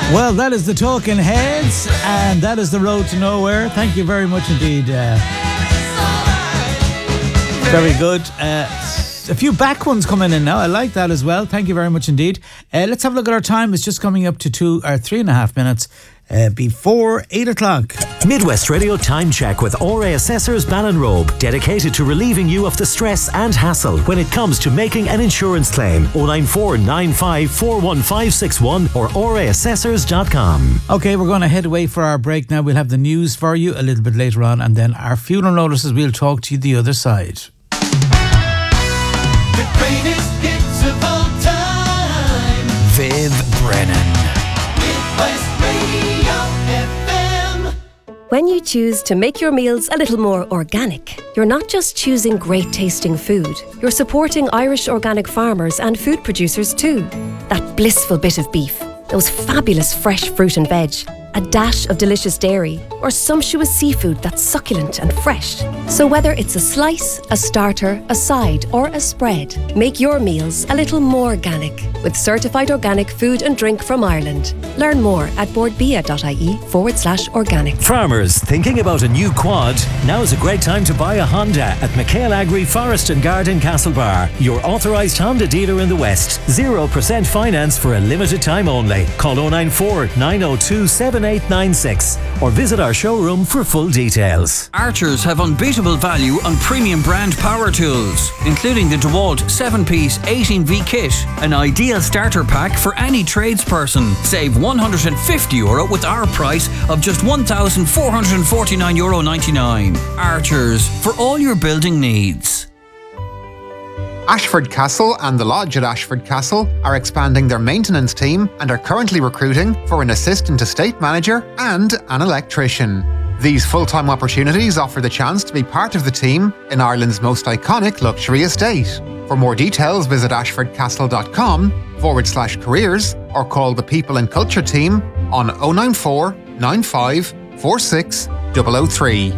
Well, that is the Talking Heads, and that is the Road to Nowhere. Thank you very much indeed. Very good. A few back ones coming in now. I like that as well. Thank you very much indeed. Let's have a look at our time. It's just coming up to 3.5 minutes before 8 o'clock. Midwest Radio Time Check with RA Assessors Ballinrobe, dedicated to relieving you of the stress and hassle when it comes to making an insurance claim. 094 95 41561 or raassessors.com. Okay, we're going to head away for our break now. We'll have the news for you a little bit later on, and then our funeral notices. We'll talk to you the other side. The greatest hits of all time. Viv Brennan. Midwest Radio FM. When you choose to make your meals a little more organic, you're not just choosing great tasting food, you're supporting Irish organic farmers and food producers too. That blissful bit of beef, those fabulous fresh fruit and veg, a dash of delicious dairy, or sumptuous seafood that's succulent and fresh. So whether it's a slice, a starter, a side, or a spread, make your meals a little more organic with certified organic food and drink from Ireland. Learn more at boardbia.ie/organic. Farmers thinking about a new quad? Now is a great time to buy a Honda at McHale Agri Forest and Garden Castlebar, your authorised Honda dealer in the West. 0% finance for a limited time only. Call 094 902 7896 or visit our showroom for full details. Archers have unbeatable value on premium brand power tools, including the DeWalt 7-piece 18V kit, an ideal starter pack for any tradesperson. Save €150 with our price of just €1,449.99. Archers, for all your building needs. Ashford Castle and the Lodge at Ashford Castle are expanding their maintenance team and are currently recruiting for an assistant estate manager and an electrician. These full-time opportunities offer the chance to be part of the team in Ireland's most iconic luxury estate. For more details, visit ashfordcastle.com/careers or call the People and Culture team on 094 95 46 003.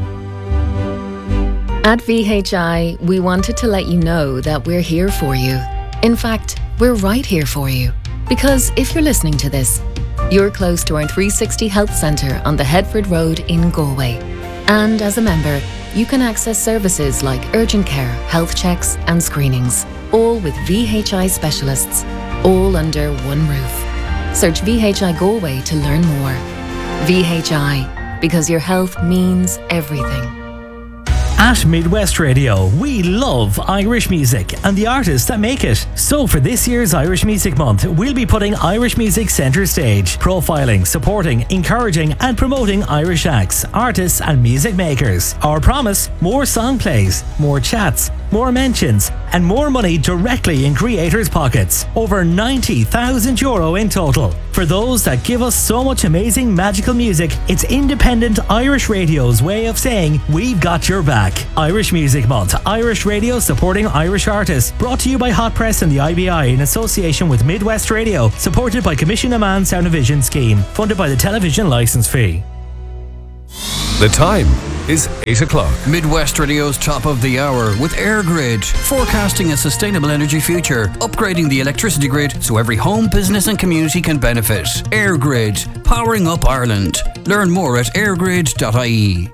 At VHI, we wanted to let you know that we're here for you. In fact, we're right here for you. Because if you're listening to this, you're close to our 360 Health Centre on the Headford Road in Galway. And as a member, you can access services like urgent care, health checks and screenings, all with VHI specialists, all under one roof. Search VHI Galway to learn more. VHI, because your health means everything. At Midwest Radio, we love Irish music and the artists that make it. So for this year's Irish Music Month, we'll be putting Irish music centre stage, profiling, supporting, encouraging and promoting Irish acts, artists and music makers. Our promise, more song plays, more chats, more mentions and more money directly in creators' pockets. Over €90,000 in total. For those that give us so much amazing magical music, it's independent Irish radio's way of saying we've got your back. Irish Music Month, Irish Radio supporting Irish artists. Brought to you by Hot Press and the IBI in association with Midwest Radio. Supported by Commission Amman Sound and Vision Scheme. Funded by the television licence fee. The time is 8 o'clock. Midwest Radio's top of the hour with AirGrid, forecasting a sustainable energy future, upgrading the electricity grid so every home, business and community can benefit. AirGrid, powering up Ireland. Learn more at airgrid.ie.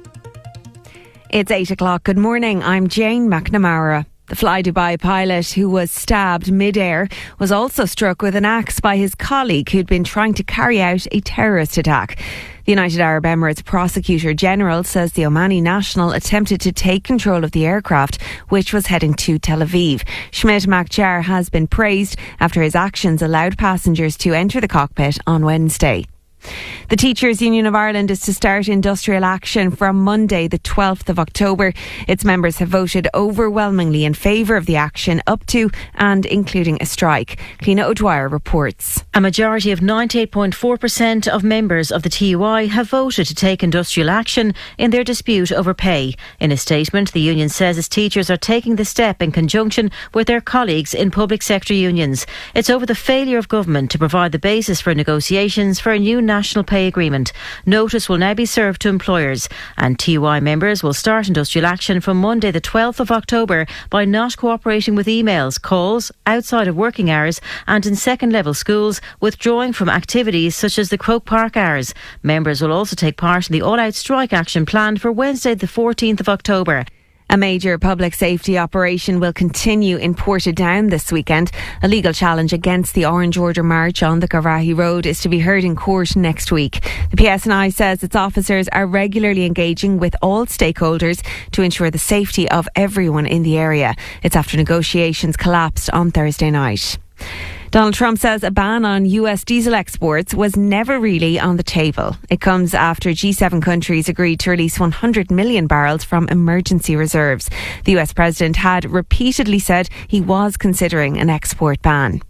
It's 8 o'clock. Good morning. I'm Jane McNamara. The Fly Dubai pilot who was stabbed mid-air was also struck with an axe by his colleague who'd been trying to carry out a terrorist attack. The United Arab Emirates Prosecutor General says the Omani national attempted to take control of the aircraft, which was heading to Tel Aviv. Schmidt Makhtar has been praised after his actions allowed passengers to enter the cockpit on Wednesday. The Teachers Union of Ireland is to start industrial action from Monday the 12th of October. Its members have voted overwhelmingly in favour of the action up to and including a strike. Cliona O'Dwyer reports. A majority of 98.4% of members of the TUI have voted to take industrial action in their dispute over pay. In a statement, the union says its teachers are taking the step in conjunction with their colleagues in public sector unions. It's over the failure of government to provide the basis for negotiations for a new national pay agreement. Notice will now be served to employers, and TUI members will start industrial action from Monday the 12th of October by not cooperating with emails, calls outside of working hours, and in second level schools withdrawing from activities such as the Croke Park hours. Members will also take part in the all-out strike action planned for Wednesday the 14th of October. A major public safety operation will continue in Portadown this weekend. A legal challenge against the Orange Order March on the Garvaghey Road is to be heard in court next week. The PSNI says its officers are regularly engaging with all stakeholders to ensure the safety of everyone in the area. It's after negotiations collapsed on Thursday night. Donald Trump says a ban on US diesel exports was never really on the table. It comes after G7 countries agreed to release 100 million barrels from emergency reserves. The US president had repeatedly said he was considering an export ban.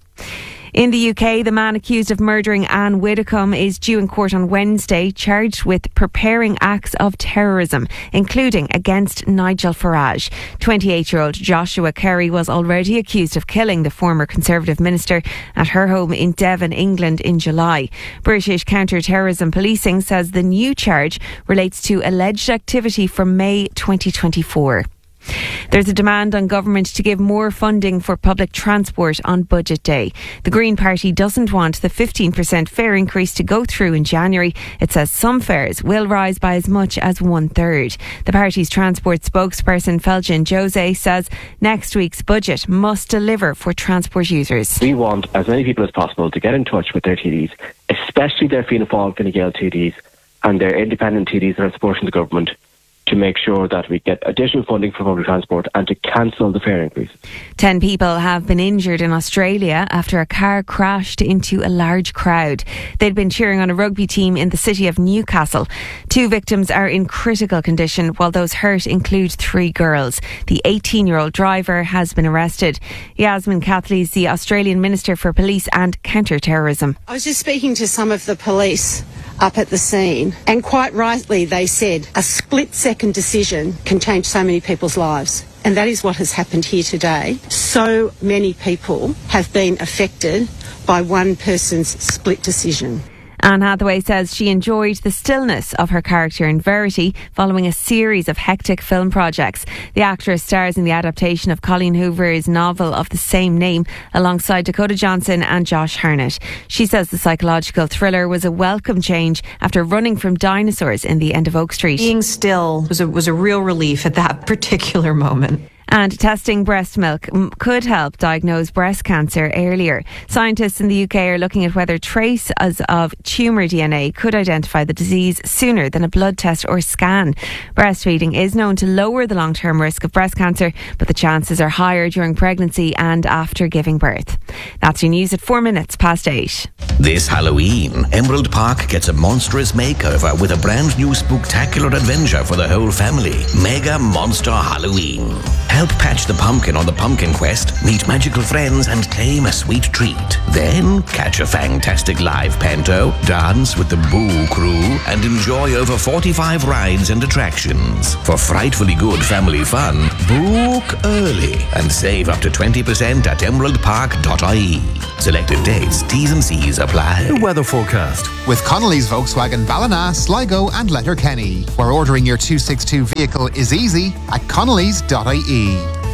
In the UK, the man accused of murdering Anne Widdecombe is due in court on Wednesday, charged with preparing acts of terrorism, including against Nigel Farage. 28-year-old Joshua Kerry was already accused of killing the former Conservative minister at her home in Devon, England in July. British counter-terrorism policing says the new charge relates to alleged activity from May 2024. There's a demand on government to give more funding for public transport on budget day. The Green Party doesn't want the 15% fare increase to go through in January. It says some fares will rise by as much as 1/3. The party's transport spokesperson Felgen Jose says next week's budget must deliver for transport users. We want as many people as possible to get in touch with their TDs, especially their Fianna Fáil, Fine Gael TDs and their independent TDs that are supporting the government, to make sure that we get additional funding for public transport and to cancel the fare increase. 10 people have been injured in Australia after a car crashed into a large crowd. They'd been cheering on a rugby team in the city of Newcastle. 2 victims are in critical condition, while those hurt include 3 girls. The 18-year-old driver has been arrested. Yasmin Catley is the Australian Minister for Police and Counter-Terrorism. I was just speaking to some of the police up at the scene, and quite rightly they said a split-second decision can change so many people's lives. And that is what has happened here today. So many people have been affected by one person's split decision. Anne Hathaway says she enjoyed the stillness of her character in Verity following a series of hectic film projects. The actress stars in the adaptation of Colleen Hoover's novel of the same name alongside Dakota Johnson and Josh Hartnett. She says the psychological thriller was a welcome change after running from dinosaurs in The End of Oak Street. Being still was a real relief at that particular moment. And testing breast milk could help diagnose breast cancer earlier. Scientists in the UK are looking at whether traces of tumour DNA could identify the disease sooner than a blood test or scan. Breastfeeding is known to lower the long-term risk of breast cancer, but the chances are higher during pregnancy and after giving birth. That's your news at 8:04. This Halloween, Emerald Park gets a monstrous makeover with a brand new spooktacular adventure for the whole family. Mega Monster Halloween. Help patch the pumpkin on the pumpkin quest, meet magical friends and claim a sweet treat. Then catch a fantastic live panto, dance with the Boo Crew and enjoy over 45 rides and attractions. For frightfully good family fun, book early and save up to 20% at emeraldpark.ie. Selected dates, T's and C's apply. The weather forecast with Connolly's Volkswagen Ballina, Sligo and Letterkenny, where ordering your 262 vehicle is easy at connolly's.ie.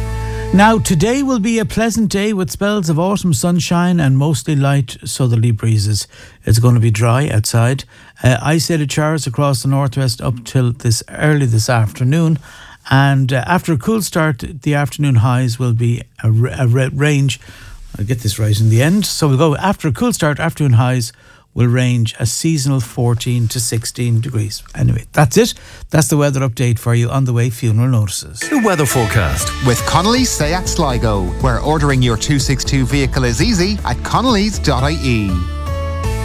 Now, today will be a pleasant day with spells of autumn sunshine and mostly light southerly breezes. It's going to be dry outside. Isolated showers across the northwest up till early this afternoon. And after a cool start, the afternoon highs will be a range. I'll get this right in the end. So we'll go after a cool start, afternoon highs will range a seasonal 14 to 16 degrees. Anyway, that's it. That's the weather update for you. On the way, funeral notices. The weather forecast with Connolly's Seat Sligo, where ordering your 262 vehicle is easy at connolly's.ie.